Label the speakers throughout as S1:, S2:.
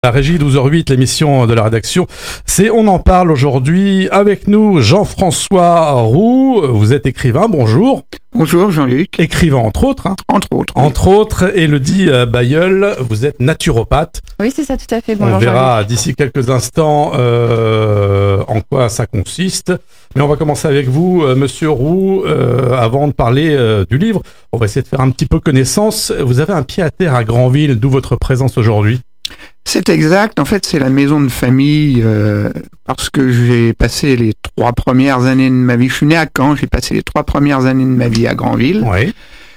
S1: La régie 12h08, l'émission de la rédaction, c'est On en parle aujourd'hui. Avec nous, Jean-François Roux, vous êtes écrivain, bonjour.
S2: Bonjour Jean-Luc.
S1: Écrivain entre autres. Hein.
S2: Entre autres.
S1: Entre autres, Élodie Bailleul, vous êtes naturopathe.
S3: Oui, c'est ça, tout à fait. Bonjour,
S1: on verra d'ici quelques instants en quoi ça consiste. Mais on va commencer avec vous, Monsieur Roux. Avant de parler du livre, on va essayer de faire un petit peu connaissance. Vous avez un pied à terre à Granville, d'où votre présence aujourd'hui.
S2: C'est exact. En fait, c'est la maison de famille parce que j'ai passé les 3 premières années de ma vie. Je suis né à Caen. J'ai passé les 3 premières années de ma vie à Granville.
S1: Oui.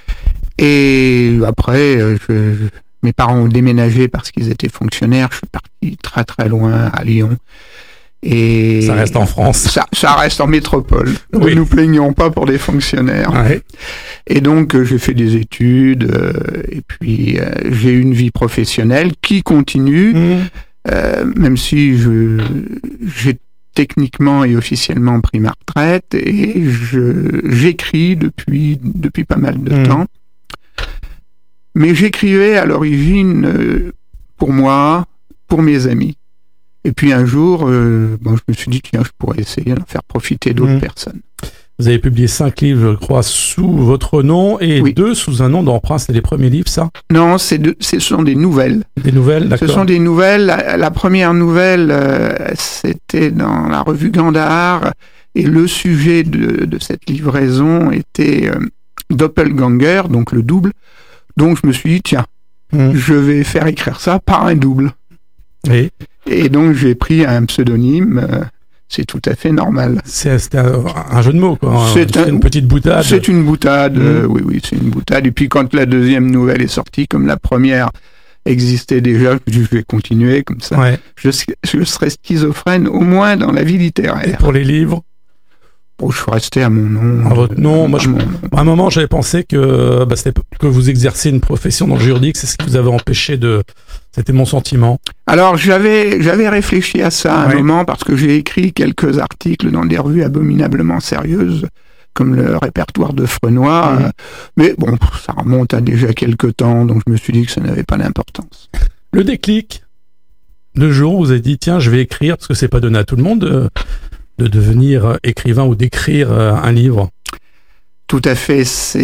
S2: Et après, mes parents ont déménagé parce qu'ils étaient fonctionnaires. Je suis parti très très loin à Lyon. Et
S1: ça reste en France.
S2: Ça reste en métropole.
S1: Oui.
S2: Ne nous plaignons pas pour des fonctionnaires.
S1: Ouais.
S2: Et donc, j'ai fait des études, et puis j'ai eu une vie professionnelle qui continue, même si j'ai techniquement et officiellement pris ma retraite, et j'écris depuis pas mal de temps. Mais j'écrivais à l'origine pour moi, pour mes amis. Et puis un jour, je me suis dit, tiens, je pourrais essayer d'en faire profiter d'autres personnes.
S1: Vous avez publié 5 livres, je crois, sous votre nom, et 2 sous un nom d'emprunt. C'est les premiers livres, ça? Non,
S2: ce sont des nouvelles.
S1: Des nouvelles, d'accord.
S2: Ce sont des nouvelles. La première nouvelle, c'était dans la revue Gandhar, et le sujet de cette livraison était Doppelganger, donc le double. Donc je me suis dit, tiens, je vais faire écrire ça par un double.
S1: Oui.
S2: Et donc j'ai pris un pseudonyme, c'est tout à fait normal.
S1: C'est un jeu de mots, quoi. C'est une petite boutade.
S2: C'est une boutade, oui, c'est une boutade. Et puis quand la deuxième nouvelle est sortie, comme la première existait déjà, je vais continuer comme ça. Ouais. Je serai schizophrène au moins dans la vie littéraire.
S1: Et pour les livres?
S2: Bon, je suis resté à mon nom.
S1: À votre nom. Moi, à un moment, j'avais pensé que vous exerciez une profession dans le juridique. C'est ce qui vous avait empêché de... C'était mon sentiment. Alors,
S2: j'avais réfléchi à ça à un moment parce que j'ai écrit quelques articles dans des revues abominablement sérieuses, comme le répertoire de Frenois. Mais bon, ça remonte à déjà quelques temps, donc je me suis dit que ça n'avait pas d'importance.
S1: Le déclic, le jour où vous avez dit, tiens, je vais écrire, parce que c'est pas donné à tout le monde de devenir écrivain ou d'écrire un livre.
S2: Tout à fait,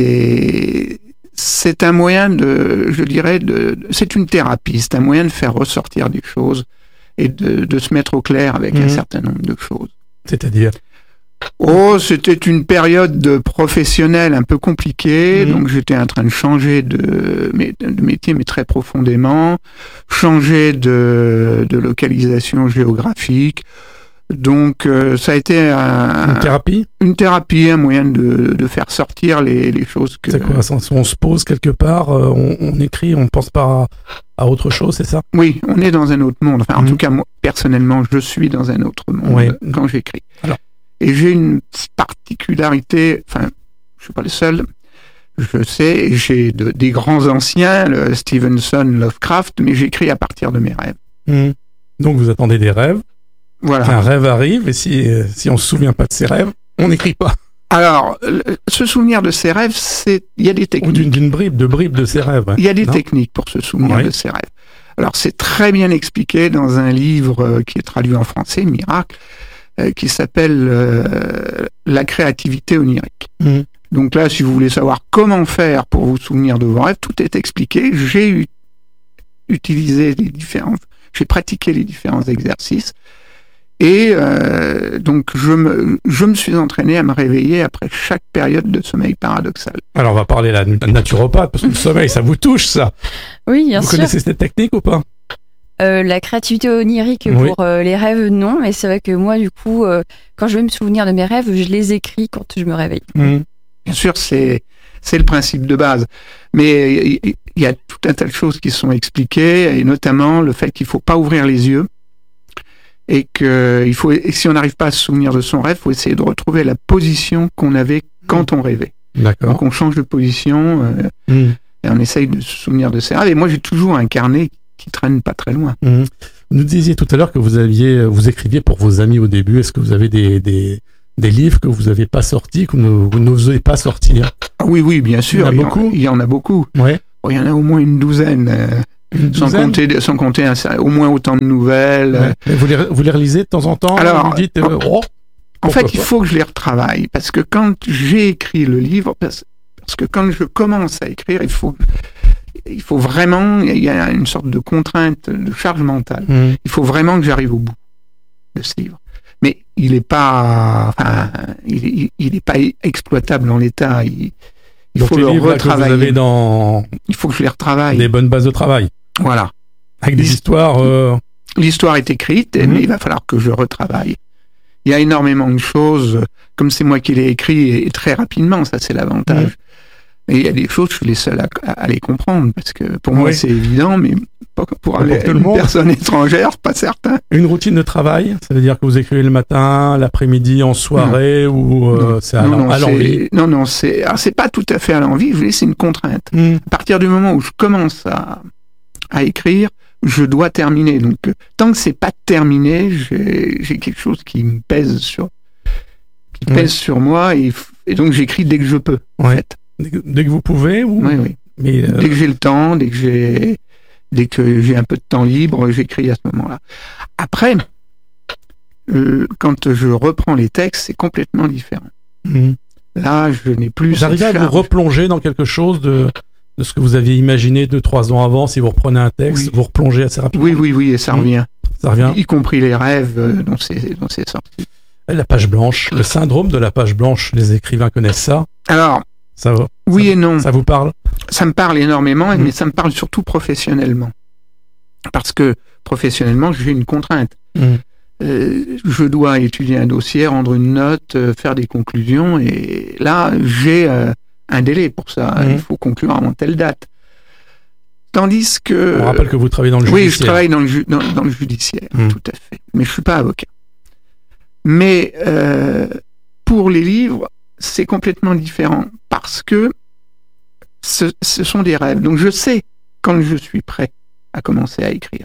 S2: c'est un moyen c'est une thérapie, c'est un moyen de faire ressortir des choses et de se mettre au clair avec un certain nombre de choses.
S1: C'est-à-dire?
S2: C'était une période professionnelle un peu compliquée, donc j'étais en train de changer de métier, mais très profondément, changer de localisation géographique. Donc ça a été
S1: une thérapie.
S2: Une thérapie, un moyen de faire sortir les choses que...
S1: C'est quoi, on se pose quelque part, on écrit, on ne pense pas à autre chose, c'est ça?
S2: Oui, on est dans un autre monde. Enfin, en tout cas, moi, personnellement, je suis dans un autre monde quand j'écris. Alors. Et j'ai une particularité, enfin, je ne suis pas le seul, je sais, j'ai des grands anciens, le Stevenson, Lovecraft, mais j'écris à partir de mes rêves.
S1: Donc vous attendez des rêves. Voilà. Un rêve arrive, et si on ne se souvient pas de ses rêves, on n'écrit pas.
S2: Alors, se souvenir de ses rêves, il y a des techniques.
S1: Ou d'une bribe de ses rêves.
S2: Il y a des techniques pour se souvenir de ses rêves. Alors, c'est très bien expliqué dans un livre qui est traduit en français, Miracle, qui s'appelle La créativité onirique. Donc là, si vous voulez savoir comment faire pour vous souvenir de vos rêves, tout est expliqué. J'ai pratiqué les différents exercices. Et donc, je me suis entraîné à me réveiller après chaque période de sommeil paradoxal.
S1: Alors, on va parler de la naturopathe, parce que le sommeil, ça vous touche, ça.
S3: Oui, bien sûr.
S1: Vous connaissez cette technique ou pas?
S3: La créativité onirique pour les rêves, non. Mais c'est vrai que moi, du coup, quand je veux me souvenir de mes rêves, je les écris quand je me réveille.
S2: Bien sûr, c'est le principe de base. Mais il y a tout un tas de choses qui sont expliquées, et notamment le fait qu'il ne faut pas ouvrir les yeux. Et si on n'arrive pas à se souvenir de son rêve, il faut essayer de retrouver la position qu'on avait quand on rêvait.
S1: D'accord.
S2: Donc on change de position et on essaye de se souvenir de ses rêves. Et moi, j'ai toujours un carnet qui traîne pas très loin.
S1: Vous nous disiez tout à l'heure que vous écriviez pour vos amis au début. Est-ce que vous avez des livres que vous n'avez pas sortis, que vous n'osez pas sortir?
S2: Oui, bien sûr.
S1: Il y en a beaucoup.
S2: Il y en a beaucoup.
S1: Ouais.
S2: Il y en a au moins une douzaine. sans compter au moins autant de nouvelles.
S1: Ouais. Vous les relisez de temps en temps?
S2: Alors,
S1: vous dites,
S2: en fait, il faut que je les retravaille, parce que quand j'ai écrit le livre, parce que quand je commence à écrire, il faut vraiment, il y a une sorte de contrainte, de charge mentale. Il faut vraiment que j'arrive au bout de ce livre. Mais il n'est pas, exploitable en l'état. Il faut le retravailler. Il faut que je les retravaille.
S1: Des bonnes bases de travail.
S2: Voilà.
S1: Avec des histoires.
S2: L'histoire est écrite, mais il va falloir que je retravaille. Il y a énormément de choses, comme c'est moi qui l'ai écrit, et très rapidement, ça c'est l'avantage. Et il y a des choses, je suis les seuls à les comprendre, parce que pour moi c'est évident, mais pour une personne étrangère, c'est pas certain.
S1: Une routine de travail, ça veut dire que vous écrivez le matin, l'après-midi, en soirée, ou c'est à l'envie?
S2: Non, c'est pas tout à fait à l'envie, c'est une contrainte. À partir du moment où je commence à écrire, je dois terminer. Donc, tant que c'est pas terminé, j'ai quelque chose qui me pèse sur moi, et donc j'écris dès que je peux, en fait.
S1: Dès que vous pouvez?
S2: Oui. Mais, dès que j'ai le temps, dès que j'ai un peu de temps libre, j'écris à ce moment-là. Après, quand je reprends les textes, c'est complètement différent. Là, je n'ai plus...
S1: Vous arrivez à vous replonger dans quelque chose de ce que vous aviez imaginé 2-3 ans avant? Si vous reprenez un texte, vous replongez assez rapidement?
S2: Oui, et ça revient.
S1: Ça revient.
S2: Y compris les rêves dont c'est sorti.
S1: La page blanche, le syndrome de la page blanche, les écrivains connaissent ça?
S2: Alors, et non.
S1: Ça vous parle?
S2: Ça me parle énormément, mais ça me parle surtout professionnellement. Parce que professionnellement, j'ai une contrainte. Je dois étudier un dossier, rendre une note, faire des conclusions, et là, j'ai un délai pour ça. Il faut conclure avant telle date. Tandis que...
S1: On rappelle que vous travaillez dans le judiciaire.
S2: Oui, je travaille dans le judiciaire, tout à fait. Mais je suis pas avocat. Mais pour les livres, c'est complètement différent, parce que ce sont des rêves. Donc je sais quand je suis prêt à commencer à écrire.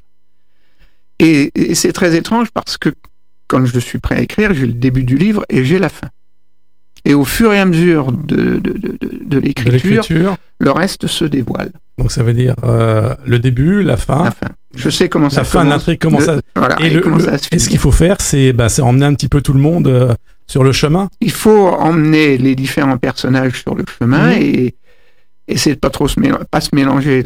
S2: Et c'est très étrange, parce que quand je suis prêt à écrire, j'ai le début du livre et j'ai la fin. Et au fur et à mesure de l'écriture, le reste se dévoile.
S1: Donc ça veut dire le début, la fin.
S2: La fin. Je sais comment ça
S1: commence. La fin de l'intrigue, comment ça...
S2: Voilà,
S1: et ce qu'il faut faire, c'est emmener un petit peu tout le monde sur le chemin.
S2: Il faut emmener les différents personnages sur le chemin et essayer de pas se mélanger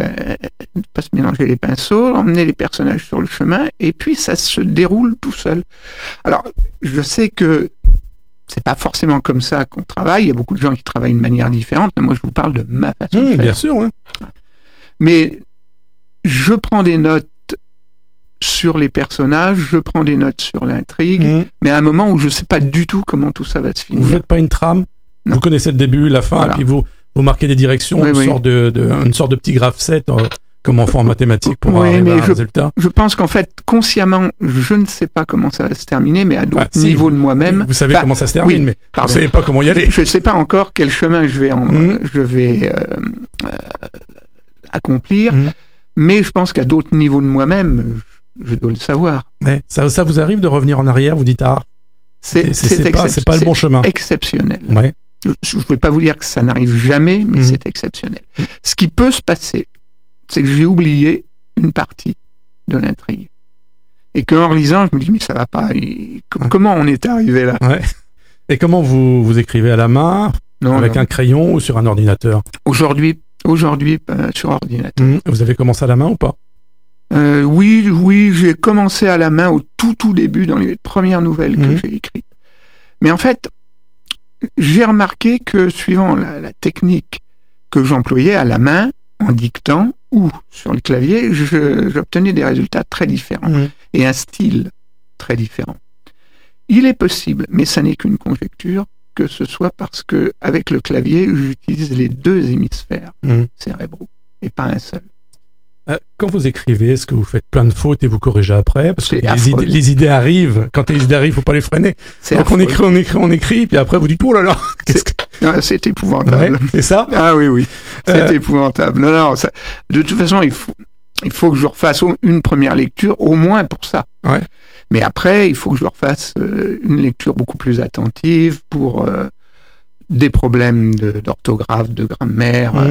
S2: les pinceaux, emmener les personnages sur le chemin, et puis ça se déroule tout seul. Alors, je sais que c'est pas forcément comme ça qu'on travaille. Il y a beaucoup de gens qui travaillent de manière différente. Mais moi, je vous parle de ma façon de faire.
S1: Bien sûr, oui.
S2: Mais je prends des notes sur les personnages, je prends des notes sur l'intrigue, mais à un moment où je sais pas du tout comment tout ça va se finir.
S1: Vous faites pas une trame?
S2: Non.
S1: Vous connaissez le début, la fin, et puis vous marquez des directions, une sorte de petit graphe-set, comme on fait en mathématiques pour arriver à un résultat.
S2: Je pense qu'en fait, consciemment, je ne sais pas comment ça va se terminer, mais à d'autres niveaux de moi-même.
S1: Vous savez comment ça se termine, mais vous ne savez pas comment y aller.
S2: Je ne sais pas encore quel chemin je vais accomplir, mais je pense qu'à d'autres niveaux de moi-même, je dois le savoir.
S1: Mais ça vous arrive de revenir en arrière, vous dites c'est pas le bon chemin.
S2: Exceptionnel.
S1: Ouais.
S2: Je ne vais pas vous dire que ça n'arrive jamais, mais c'est exceptionnel. Ce qui peut se passer, c'est que j'ai oublié une partie de l'intrigue. Et qu'en relisant, je me dis, mais ça va pas. Comment on est arrivé là?
S1: Et comment vous écrivez à la main? Avec un crayon ou sur un ordinateur?
S2: Aujourd'hui, sur ordinateur.
S1: Vous avez commencé à la main ou pas?
S2: Oui, j'ai commencé à la main au tout début, dans les premières nouvelles que j'ai écrites. Mais en fait, j'ai remarqué que suivant la technique que j'employais à la main, en dictant ou sur le clavier, j'obtenais des résultats très différents et un style très différent. Il est possible, mais ça n'est qu'une conjecture, que ce soit parce que avec le clavier, j'utilise les deux hémisphères cérébraux et pas un seul.
S1: Quand vous écrivez, est-ce que vous faites plein de fautes et vous corrigez après? Parce que les idées arrivent. Quand les idées arrivent, il ne faut pas les freiner. Donc on écrit, puis après vous dites, oh là là,
S2: c'est épouvantable.
S1: C'est ça?
S2: Ah oui, c'est épouvantable. Non, de toute façon, il faut que je refasse une première lecture, au moins pour ça.
S1: Ouais.
S2: Mais après, il faut que je refasse une lecture beaucoup plus attentive pour des problèmes d'orthographe, de grammaire,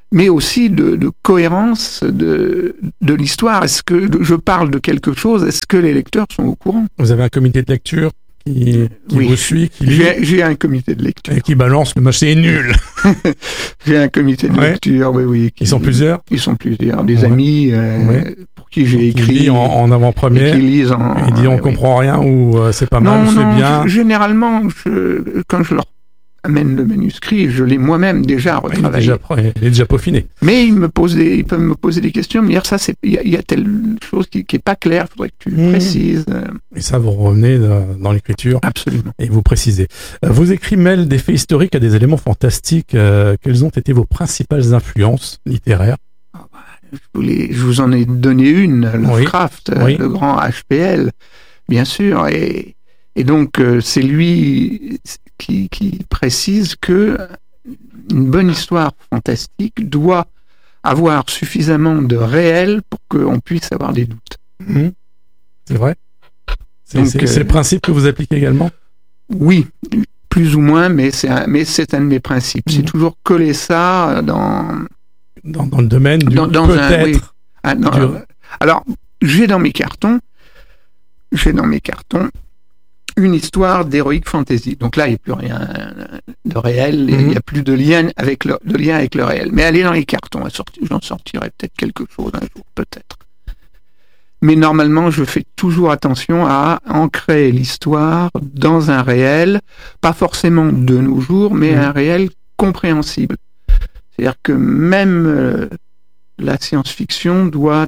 S2: mais aussi de cohérence de l'histoire. Est-ce que je parle de quelque chose? Est-ce que les lecteurs sont au courant?
S1: Vous avez un comité de lecture qui vous suit, qui lit?
S2: J'ai un comité de lecture.
S1: Et qui balance le machin est nul.
S2: J'ai un comité de lecture, oui.
S1: Ils sont plusieurs?
S2: Ils sont plusieurs. Des amis pour qui j'ai écrit.
S1: Qui en avant-première.
S2: Qui lisent
S1: et disent on comprend rien ou c'est pas mal, c'est bien.
S2: Généralement, quand je leur amène le manuscrit, je l'ai moi-même déjà retravaillé.
S1: Il est déjà peaufiné.
S2: Mais ils peuvent me poser des questions, me dire ça, il y a telle chose qui est pas claire, il faudrait que tu précises.
S1: Et ça, vous revenez dans l'écriture.
S2: Absolument.
S1: Et vous précisez. Vos écrits mêlent des faits historiques à des éléments fantastiques. Quelles ont été vos principales influences littéraires?
S2: Je vous en ai donné une, Lovecraft, le grand HPL, bien sûr. Et donc, c'est lui qui précise que une bonne histoire fantastique doit avoir suffisamment de réel pour qu'on puisse avoir des doutes.
S1: C'est vrai. C'est le principe que vous appliquez également? Oui,
S2: plus ou moins, mais c'est un de mes principes. C'est toujours coller ça dans
S1: le domaine du peut-être.
S2: Alors, j'ai dans mes cartons une histoire d'heroic fantasy. Donc là, il n'y a plus rien de réel, il n'y a plus de lien avec le réel. Mais elle est dans les cartons, j'en sortirai peut-être quelque chose un jour, peut-être. Mais normalement, je fais toujours attention à ancrer l'histoire dans un réel, pas forcément de nos jours, mais un réel compréhensible. C'est-à-dire que même la science-fiction doit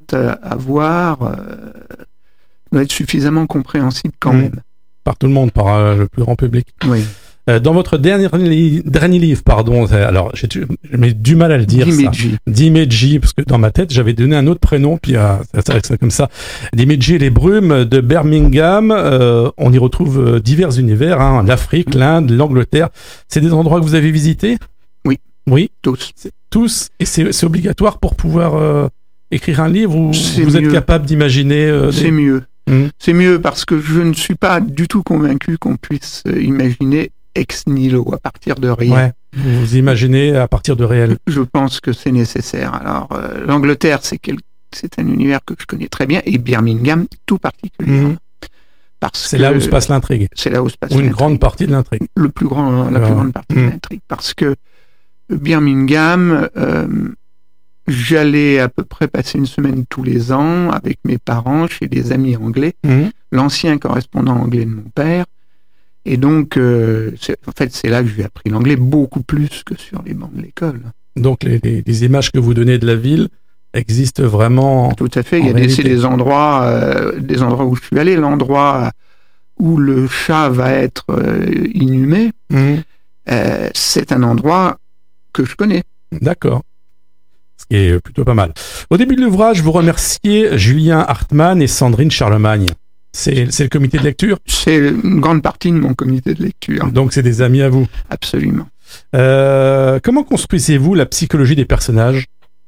S2: être suffisamment compréhensible quand même.
S1: Par tout le monde, par le plus grand public.
S2: Oui.
S1: Dans votre dernier livre, alors j'ai du mal à le dire, Dimeji, parce que dans ma tête, j'avais donné un autre prénom, puis c'est comme ça. Dimeji et les brumes de Birmingham, on y retrouve divers univers, l'Afrique, l'Inde, l'Angleterre. C'est des endroits que vous avez visités?
S2: Oui, tous.
S1: Tous? Et c'est obligatoire pour pouvoir écrire un livre, ou vous êtes capable d'imaginer
S2: C'est mieux. C'est mieux parce que je ne suis pas du tout convaincu qu'on puisse imaginer ex nihilo, à partir de rien.
S1: Ouais, vous imaginez à partir de réel.
S2: Je pense que c'est nécessaire. Alors, l'Angleterre, c'est un univers que je connais très bien, et Birmingham tout particulièrement.
S1: C'est là où se passe l'intrigue.
S2: C'est là où se passe l'intrigue.
S1: Une grande partie de l'intrigue.
S2: La plus grande partie de l'intrigue. Parce que Birmingham, j'allais à peu près passer une semaine tous les ans avec mes parents chez des amis anglais, l'ancien correspondant anglais de mon père. Et donc, c'est là que j'ai appris l'anglais beaucoup plus que sur les bancs de l'école.
S1: Donc, les images que vous donnez de la ville existent vraiment?
S2: Tout à fait. Il y a des endroits où je suis allé. L'endroit où le chat va être inhumé, c'est un endroit que je connais.
S1: D'accord. Ce qui est plutôt pas mal. Au début de l'ouvrage, vous remerciez Julien Hartmann et Sandrine Charlemagne. C'est le comité de lecture? C'est
S2: une grande partie de mon comité de lecture.
S1: Donc c'est des amis à vous?
S2: Absolument.
S1: Comment construisez-vous la psychologie des personnages?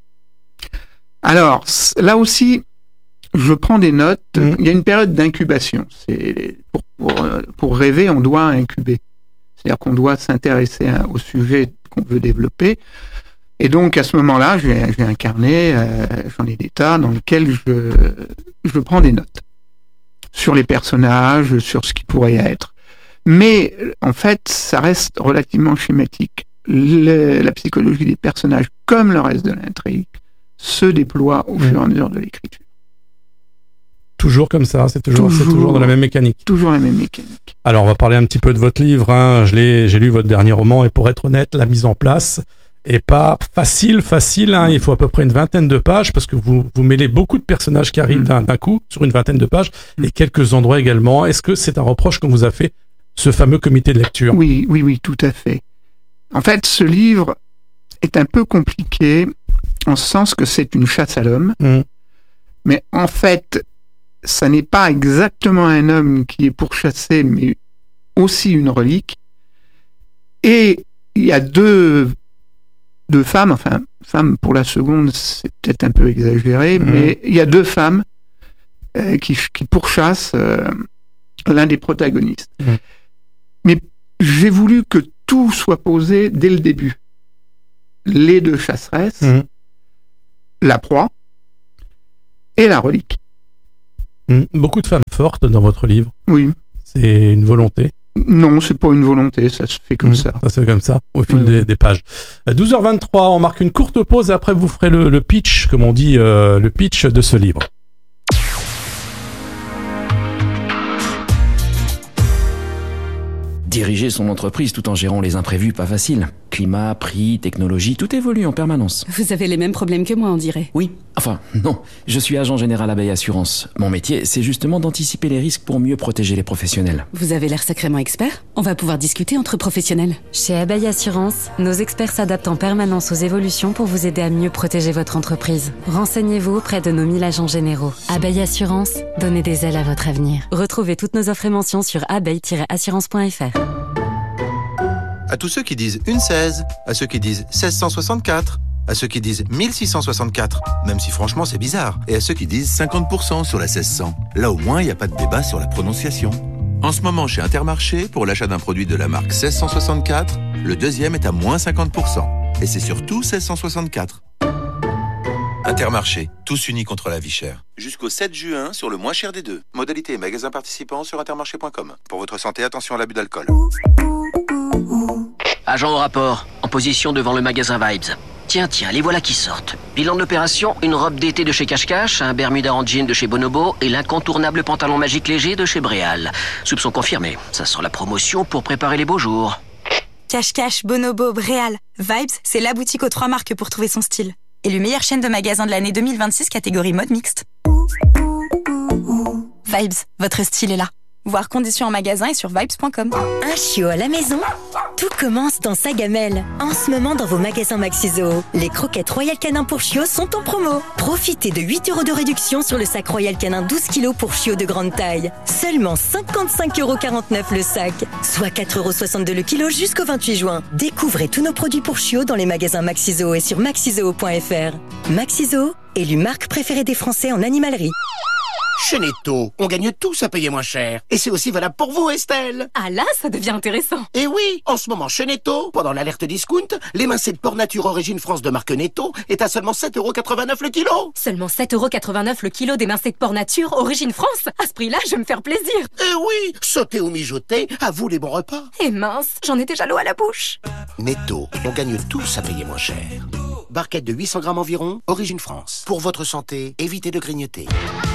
S2: Alors, là aussi, je prends des notes. Il y a une période d'incubation. Pour rêver, on doit incuber. C'est-à-dire qu'on doit s'intéresser au sujet qu'on veut développer. Et donc, à ce moment-là, j'ai un carnet, j'en ai des tas, dans lequel je prends des notes sur les personnages, sur ce qui pourrait être. Mais, en fait, ça reste relativement schématique. La psychologie des personnages, comme le reste de l'intrigue, se déploie au fur et à mesure de l'écriture.
S1: Toujours comme ça, c'est toujours dans la même mécanique.
S2: Toujours la même mécanique.
S1: Alors, on va parler un petit peu de votre livre. J'ai lu votre dernier roman, et pour être honnête, la mise en place est pas facile. Il faut à peu près une vingtaine de pages, parce que vous mêlez beaucoup de personnages qui arrivent d'un coup, sur une vingtaine de pages, et quelques endroits également. Est-ce que c'est un reproche qu'on vous a fait, ce fameux comité de lecture?
S2: Oui, tout à fait. En fait, ce livre est un peu compliqué, en ce sens que c'est une chasse à l'homme, mais en fait, ça n'est pas exactement un homme qui est pourchassé, mais aussi une relique. Et il y a deux femmes, enfin, femme pour la seconde, c'est peut-être un peu exagéré, mais il y a deux femmes qui pourchassent l'un des protagonistes. Mais j'ai voulu que tout soit posé dès le début. les 2 chasseresses, la proie et la relique.
S1: Beaucoup de femmes fortes dans votre livre.
S2: Oui.
S1: C'est une volonté?
S2: Non, c'est pas une volonté, ça se fait comme ça.
S1: Ça se fait comme ça, au fil des pages. 12h23, on marque une courte pause et après vous ferez le pitch, comme on dit, le pitch de ce livre.
S4: Diriger son entreprise tout en gérant les imprévus, pas facile. Climat, prix, technologie, tout évolue en permanence.
S5: Vous avez les mêmes problèmes que moi, on dirait.
S4: Oui, enfin, non. Je suis agent général Abeille Assurance. Mon métier, c'est justement d'anticiper les risques pour mieux protéger les professionnels.
S5: Vous avez l'air sacrément expert. On va pouvoir discuter entre professionnels.
S6: Chez Abeille Assurance, nos experts s'adaptent en permanence aux évolutions pour vous aider à mieux protéger votre entreprise. Renseignez-vous auprès de nos 1000 agents généraux. Abeille Assurance, donnez des ailes à votre avenir. Retrouvez toutes nos offres et mentions sur abeille-assurance.fr.
S7: À tous ceux qui disent une 16, à ceux qui disent 1664, à ceux qui disent 1664, même si franchement c'est bizarre, et à ceux qui disent 50% sur la 1600. Là au moins il n'y a pas de débat sur la prononciation. En ce moment chez Intermarché, pour l'achat d'un produit de la marque 1664, le deuxième est à moins 50%. Et c'est surtout 1664. Intermarché, tous unis contre la vie chère. Jusqu'au 7 juin sur le moins cher des deux. Modalité et magasins participants sur intermarché.com. Pour votre santé, attention à l'abus d'alcool.
S8: Agent au rapport, en position devant le magasin Vibes. Tiens, les voilà qui sortent. Bilan de l'opération, une robe d'été de chez Cache Cache, un Bermuda en jean de chez Bonobo et l'incontournable pantalon magique léger de chez Bréal. Soupçon confirmé, ça sent la promotion pour préparer les beaux jours.
S9: Cache Cache, Bonobo, Bréal. Vibes, c'est la boutique aux 3 marques pour trouver son style. Élu meilleure chaîne de magasins de l'année 2026 catégorie mode mixte. Vibes, votre style est là. Voir conditions en magasin et sur vibes.com.
S10: Un chiot à la maison? Tout commence dans sa gamelle. En ce moment, dans vos magasins Maxi-Zoo, les croquettes Royal Canin pour chiots sont en promo. Profitez de 8 € de réduction sur le sac Royal Canin 12 kg pour chiots de grande taille. Seulement 55,49 € le sac, soit 4,62 € le kilo jusqu'au 28 juin. Découvrez tous nos produits pour chiots dans les magasins Maxi-Zoo et sur maxizoo.fr. Maxi-Zoo, élu marque préférée des Français en animalerie.
S11: Chez Netto, on gagne tous à payer moins cher. Et c'est aussi valable pour vous, Estelle.
S5: Ah là, ça devient intéressant.
S11: Et oui, en ce moment, chez Netto, pendant l'alerte discount, l'émincé de porc nature origine France de marque Netto est à seulement 7,89 € le kilo.
S5: Seulement 7,89 € le kilo d'émincé de porc nature origine France. À ce prix-là, je vais me faire plaisir.
S11: Et oui, sauter ou mijoter, à vous les bons repas.
S5: Et mince, j'en ai déjà l'eau à la bouche.
S11: Netto, on gagne tous à payer moins cher. Barquette de 800 grammes environ, origine France. Pour votre santé, évitez de grignoter.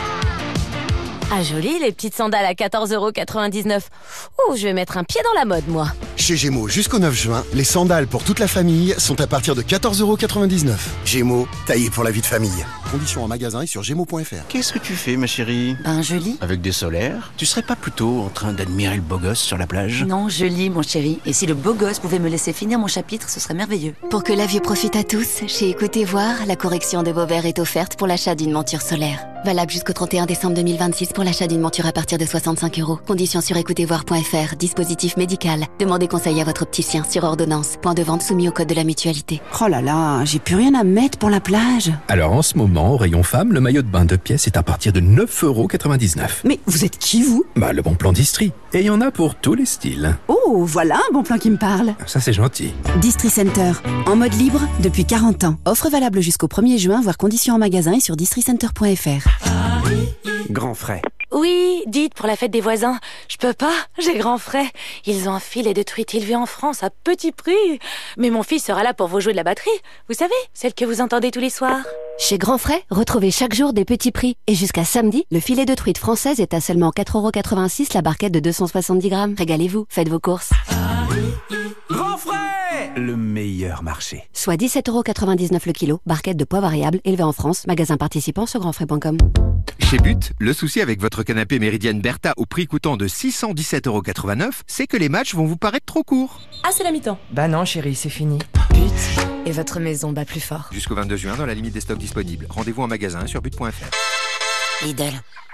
S6: Ah joli, les petites sandales à 14,99 €. Ouh, je vais mettre un pied dans la mode, moi.
S12: Chez Gémeaux, jusqu'au 9 juin, les sandales pour toute la famille sont à partir de 14,99 €. Gémeaux, taillé pour la vie de famille. Conditions en magasin et sur gémeaux.fr.
S13: Qu'est-ce que tu fais, ma chérie?
S6: Ben, je lis.
S13: Avec des solaires? Tu serais pas plutôt en train d'admirer le beau gosse sur la plage?
S14: Non, je lis, mon chéri. Et si le beau gosse pouvait me laisser finir mon chapitre, ce serait merveilleux.
S15: Pour que la vue profite à tous, chez Écoutez Voir, la correction de vos verres est offerte pour l'achat d'une monture solaire. Valable jusqu'au 31 décembre 2026 pour l'achat d'une monture à partir de 65 €. Conditions sur écoutezvoir.fr. Dispositif médical. Demandez conseil à votre opticien sur ordonnance. Point de vente soumis au code de la mutualité.
S14: Oh là là, j'ai plus rien à mettre pour la plage.
S16: Alors en ce moment, au rayon femme, le maillot de bain 2 pièces est à partir de 9,99 €.
S14: Mais vous êtes qui, vous?
S16: Le bon plan d'Istrie. Et il y en a pour tous les styles.
S14: Oh, voilà un bon plan qui me parle.
S16: Ça, c'est gentil.
S14: Distri Center. En mode libre depuis 40 ans. Offre valable jusqu'au 1er juin, voire conditions en magasin et sur districenter.fr.
S17: Grand frais.
S6: Oui, dites, pour la fête des voisins, je peux pas, j'ai grand frais. Ils ont un filet de truite élevé en France à petit prix. Mais mon fils sera là pour vous jouer de la batterie. Vous savez, celle que vous entendez tous les soirs.
S15: Chez Grand Frais, retrouvez chaque jour des petits prix. Et jusqu'à samedi, le filet de truite française est à seulement 4,86 € la barquette de 270 grammes. Régalez-vous, faites vos courses.
S17: Grand frais! Le meilleur marché.
S15: Soit 17,99 € le kilo, barquette de poids variable, élevée en France, magasin participant sur grandfrais.com.
S18: Chez But, le souci avec votre canapé Méridienne Bertha au prix coûtant de 617,89 €, c'est que les matchs vont vous paraître trop courts.
S19: Ah, c'est la mi-temps.
S20: Bah non, chérie, c'est fini.
S15: But, et votre maison bat plus fort.
S18: Jusqu'au 22 juin, dans la limite des stocks disponibles. Rendez-vous en magasin sur but.fr.
S21: Lidl.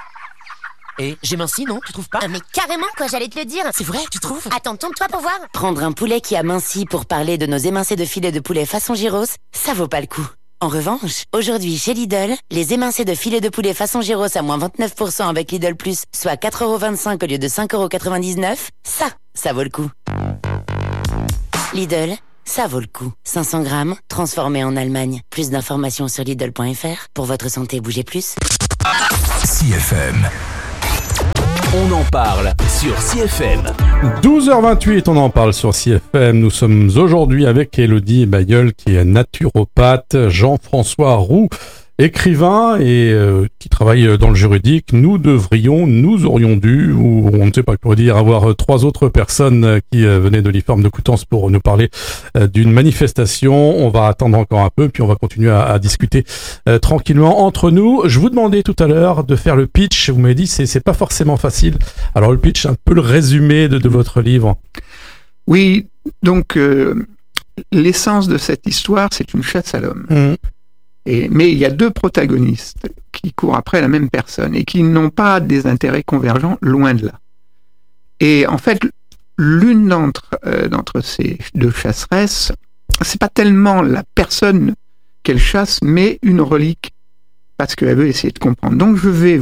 S22: Et j'ai minci, non? Tu trouves pas?
S21: Mais carrément, quoi, j'allais te le dire.
S22: C'est vrai, tu trouves?
S21: Attends, tourne-toi pour voir.
S22: Prendre un poulet qui a minci pour parler de nos émincés de filet de poulet façon gyros, ça vaut pas le coup. En revanche, aujourd'hui chez Lidl, les émincés de filet de poulet façon gyros à moins 29% avec Lidl Plus, soit 4,25 € au lieu de 5,99 €, ça vaut le coup. Lidl, Ça vaut le coup. 500 grammes, transformé en Allemagne. Plus d'informations sur Lidl.fr. Pour votre santé, bougez plus.
S19: CFM. On en parle sur CFM.
S1: 12h28, on en parle sur CFM. Nous sommes aujourd'hui avec Élodie Bailleul, qui est naturopathe, Jean-François Roux, écrivain et qui travaille dans le juridique. Nous aurions dû, ou on ne sait pas quoi dire, avoir 3 autres personnes qui venaient de l'IFORM de Coutances pour nous parler d'une manifestation. On va attendre encore un peu, puis on va continuer à discuter tranquillement entre nous. Je vous demandais tout à l'heure de faire le pitch. Vous m'avez dit c'est pas forcément facile. Alors le pitch, un peu le résumé de votre livre.
S2: Oui, donc l'essence de cette histoire, c'est une chasse à l'homme. Mais il y a 2 protagonistes qui courent après la même personne et qui n'ont pas des intérêts convergents, loin de là. Et en fait, l'une d'entre ces 2 chasseresses, c'est pas tellement la personne qu'elle chasse, mais une relique, parce qu'elle veut essayer de comprendre. Donc je vais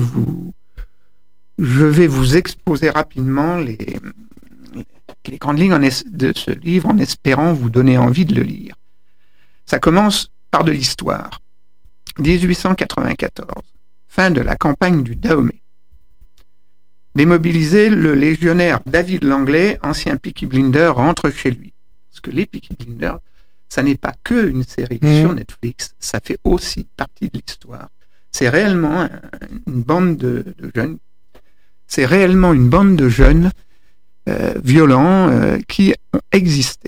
S2: vous exposer rapidement les grandes lignes de ce livre en espérant vous donner envie de le lire. Ça commence par de l'histoire. 1894, fin de la campagne du Dahomey. Démobilisé, le légionnaire David Langley, ancien Peaky Blinder, rentre chez lui. Parce que les Peaky Blinders, ça n'est pas que une série sur Netflix, ça fait aussi partie de l'histoire. C'est réellement une bande de jeunes. C'est réellement une bande de jeunes violents qui ont existé.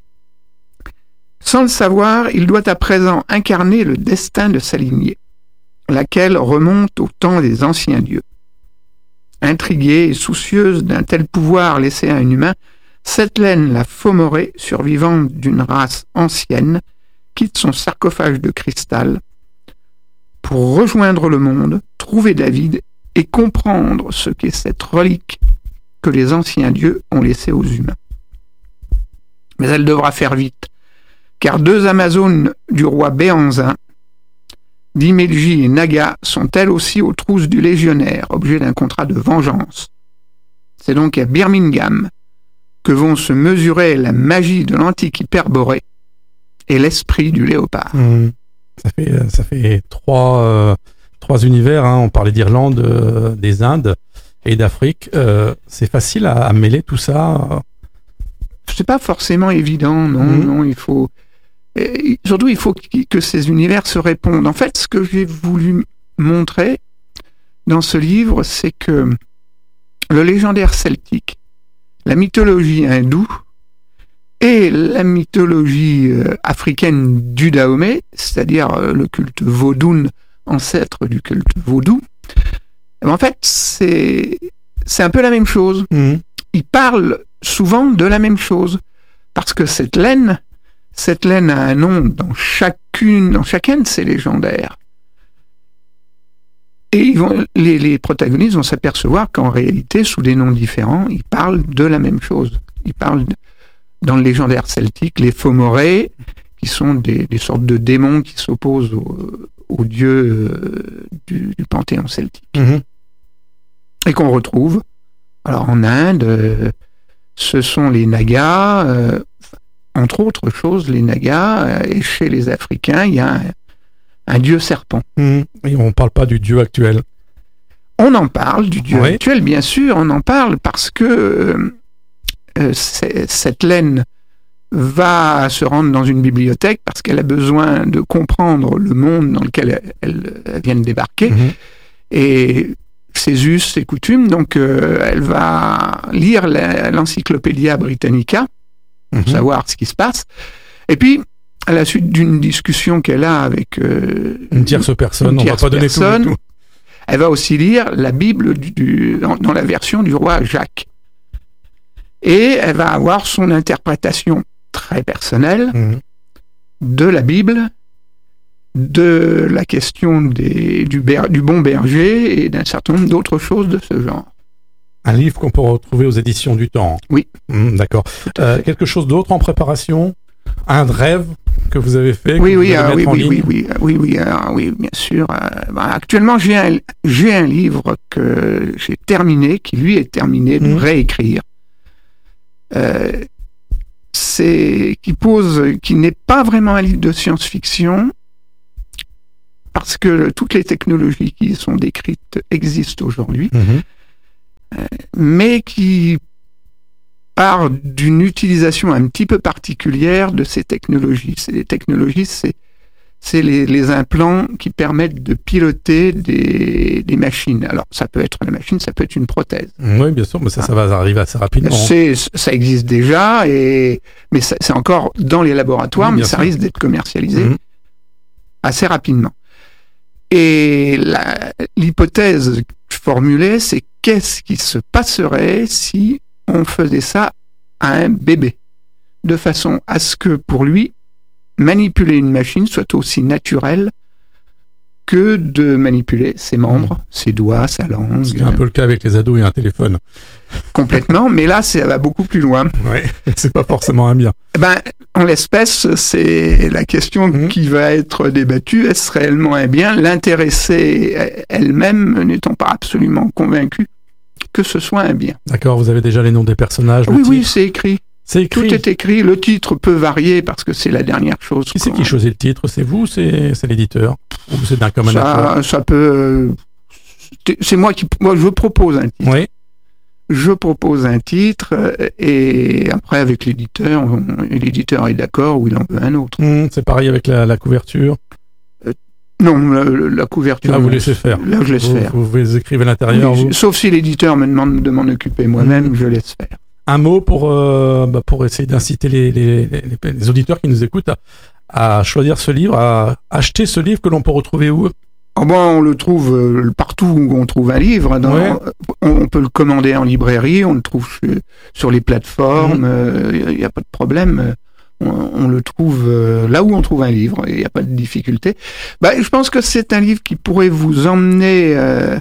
S2: Sans le savoir, il doit à présent incarner le destin de sa lignée, laquelle remonte au temps des anciens dieux. Intriguée et soucieuse d'un tel pouvoir laissé à un humain, Cétlène la Fomorée, survivante d'une race ancienne, quitte son sarcophage de cristal pour rejoindre le monde, trouver David et comprendre ce qu'est cette relique que les anciens dieux ont laissée aux humains. Mais elle devra faire vite, car 2 Amazones du roi Béanzin, Dimelji et Naga, sont elles aussi aux trousses du légionnaire, objet d'un contrat de vengeance. C'est donc à Birmingham que vont se mesurer la magie de l'antique Hyperborée et l'esprit du léopard.
S1: Ça fait 3 univers, hein. On parlait d'Irlande, des Indes et d'Afrique. C'est facile à mêler tout ça.
S2: C'est pas forcément évident, non, il faut... Et surtout, il faut que ces univers se répondent. En fait, ce que j'ai voulu montrer dans ce livre, c'est que le légendaire celtique, la mythologie hindoue et la mythologie africaine du Dahomey, c'est-à-dire le culte vaudoun, ancêtre du culte vaudou, en fait, c'est un peu la même chose. Ils parlent souvent de la même chose, parce que cette laine a un nom dans chacun de ces légendaires. Et les protagonistes vont s'apercevoir qu'en réalité, sous des noms différents, ils parlent de la même chose. Ils parlent, dans le légendaire celtique, les Fomorées, qui sont des sortes de démons qui s'opposent aux dieux du panthéon celtique. Et qu'on retrouve, alors en Inde, ce sont les Nagas, entre autres choses, les Nagas, et chez les Africains, il y a un dieu serpent.
S1: Et on ne parle pas du dieu actuel.
S2: On en parle du dieu actuel, bien sûr, on en parle parce que cette laine va se rendre dans une bibliothèque parce qu'elle a besoin de comprendre le monde dans lequel elle vient de débarquer. Et ses us, ses coutumes, donc elle va lire l'Encyclopédia Britannica pour savoir ce qui se passe. Et puis, à la suite d'une discussion qu'elle a avec
S1: une tierce personne, on ne va pas donner tout.
S2: Elle va aussi lire la Bible dans la version du roi Jacques. Et elle va avoir son interprétation très personnelle de la Bible, de la question du bon berger et d'un certain nombre d'autres choses de ce genre.
S1: Un livre qu'on peut retrouver aux éditions du Temps.
S2: Oui.
S1: D'accord. Quelque chose d'autre en préparation? Un rêve que vous avez fait?
S2: Oui, bien sûr. Actuellement, j'ai un livre que j'ai terminé, qui lui est terminé de réécrire. qui n'est pas vraiment un livre de science-fiction, parce que toutes les technologies qui sont décrites existent aujourd'hui, mais qui part d'une utilisation un petit peu particulière de ces technologies. C'est les implants qui permettent de piloter des machines. Alors, ça peut être une machine, ça peut être une prothèse.
S1: Oui, bien sûr, mais ça va arriver assez rapidement.
S2: Ça existe déjà, mais c'est encore dans les laboratoires, mais ça risque d'être commercialisé assez rapidement. Et l'hypothèse formulée, c'est qu'est-ce qui se passerait si on faisait ça à un bébé, de façon à ce que, pour lui, manipuler une machine soit aussi naturel que de manipuler ses membres, ses doigts, sa langue.
S1: C'est un peu le cas avec les ados et un téléphone.
S2: Complètement, mais là, ça va beaucoup plus loin.
S1: Oui, c'est pas forcément un bien.
S2: En l'espèce, c'est la question qui va être débattue. Est-ce réellement un bien? L'intéressée elle-même n'étant pas absolument convaincue que ce soit un bien.
S1: D'accord, vous avez déjà les noms des personnages?
S2: Oui, c'est écrit. Tout est écrit. Le titre peut varier parce que c'est la dernière chose.
S1: Qui c'est qui choisit le titre? C'est vous ou c'est l'éditeur? Ou c'est d'un commun accord?
S2: Ça peut... C'est moi je propose un titre.
S1: Oui.
S2: Je propose un titre et après avec l'éditeur, l'éditeur est d'accord ou il en veut un autre.
S1: C'est pareil avec la couverture?
S2: Non, la couverture...
S1: Là, vous laissez faire.
S2: Là, je laisse faire.
S1: Vous écrivez à l'intérieur,
S2: oui, sauf si l'éditeur me demande de m'en occuper moi-même, je laisse faire.
S1: Un mot pour essayer d'inciter les auditeurs qui nous écoutent à choisir ce livre, à acheter ce livre que l'on peut retrouver où?
S2: On le trouve partout où on trouve un livre. On peut le commander en librairie, on le trouve sur les plateformes, il n'y a pas de problème. On le trouve là où on trouve un livre, il n'y a pas de difficulté. Je pense que c'est un livre qui pourrait vous emmener